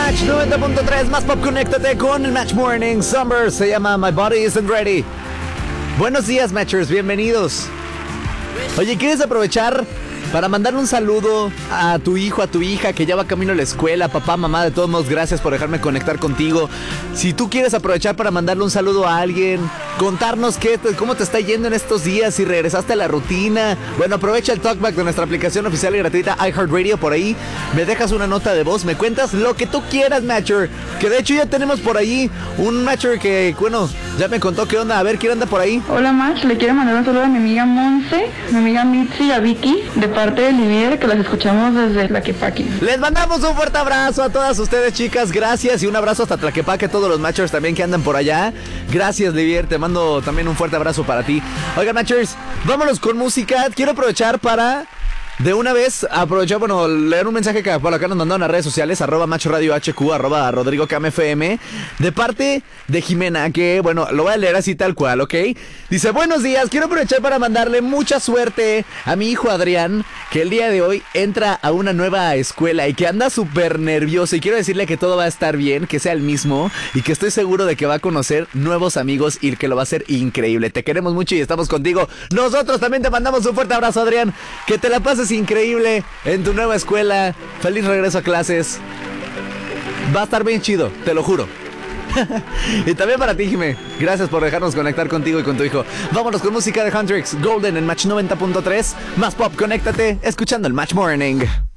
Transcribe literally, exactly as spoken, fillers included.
Match noventa punto tres, más pop, conéctate con el Match Morning. Summer se llama My Body Isn't Ready. Buenos días, Matchers, bienvenidos. Oye, ¿quieres aprovechar para mandarle un saludo a tu hijo, a tu hija que ya va camino a la escuela? Papá, mamá, de todos modos, gracias por dejarme conectar contigo. Si tú quieres aprovechar para mandarle un saludo a alguien, contarnos qué, cómo te está yendo en estos días, si regresaste a la rutina, bueno, aprovecha el talkback de nuestra aplicación oficial y gratuita iHeartRadio. Por ahí me dejas una nota de voz, me cuentas lo que tú quieras, Matcher. Que de hecho ya tenemos por ahí un Matcher que, bueno, ya me contó qué onda. A ver, ¿quién anda por ahí? Hola, Match, le quiero mandar un saludo a mi amiga Monse, mi amiga Mitzi y a Vicky, de parte de Livier, que las escuchamos desde Tlaquepaque. Les mandamos un fuerte abrazo a todas ustedes, chicas, gracias, y un abrazo hasta Tlaquepaque, a todos los Matchers también que andan por allá. Gracias, Livier, te mando también un fuerte abrazo para ti. Oigan, Matchers, vámonos con música. Quiero aprovechar para... de una vez, aprovechar, bueno, leer un mensaje que por acá nos mandaron a las redes sociales, arroba Macho Radio H Q, arroba Rodrigo Cam F M, de parte de Jimena, que, bueno, lo voy a leer así tal cual, ¿ok? Dice, buenos días, quiero aprovechar para mandarle mucha suerte a mi hijo Adrián, que el día de hoy entra a una nueva escuela y que anda súper nervioso, y quiero decirle que todo va a estar bien, que sea el mismo, y que estoy seguro de que va a conocer nuevos amigos y que lo va a hacer increíble. Te queremos mucho y estamos contigo. Nosotros también te mandamos un fuerte abrazo, Adrián, que te la pases increíble en tu nueva escuela. Feliz regreso a clases. Va a estar bien chido, te lo juro. Y también para ti, Jimé, gracias por dejarnos conectar contigo y con tu hijo. Vámonos con música de Huntrix, Golden en Match noventa punto tres. Más pop, conéctate, escuchando el Match Morning.